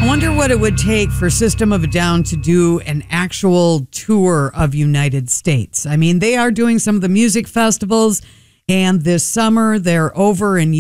I wonder what it would take for System of a Down to do an actual tour of United States. I mean, they are doing some of the music festivals, and this summer they're over in